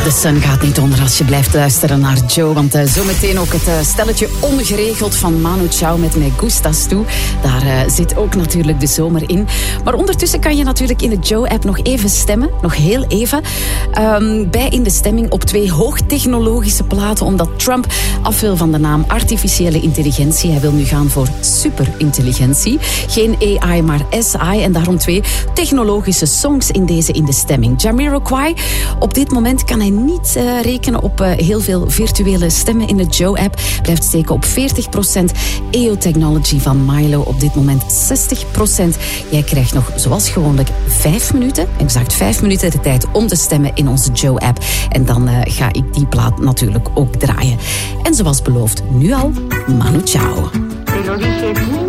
De sun gaat niet onder als je blijft luisteren naar Joe. Want zometeen ook het stelletje Ongeregeld van Manu Chao met Me Gustas toe. Daar zit ook natuurlijk de zomer in. Maar ondertussen kan je natuurlijk in de Joe-app nog even stemmen. Nog heel even. Bij In de Stemming op 2 hoogtechnologische platen. Omdat Trump af wil van de naam artificiële intelligentie. Hij wil nu gaan voor superintelligentie. Geen AI, maar SI. En daarom 2 technologische songs in deze In de Stemming. Jamiroquai, op dit moment kan hij niet rekenen op heel veel virtuele stemmen in de Joe-app. Blijft steken op 40%. EO Technology van Milo op dit moment 60%. Jij krijgt nog zoals gewoonlijk 5 minuten, exact 5 minuten de tijd om te stemmen in onze Joe-app. En dan ga ik die plaat natuurlijk ook draaien. En zoals beloofd, nu al Manu Chao. Te lo dije